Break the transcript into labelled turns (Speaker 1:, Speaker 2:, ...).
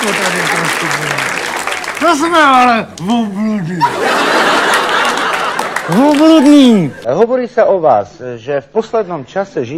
Speaker 1: to tady trošku bylo. To jsme ale obludní.
Speaker 2: Hovorí sa o vás, že v poslednom čase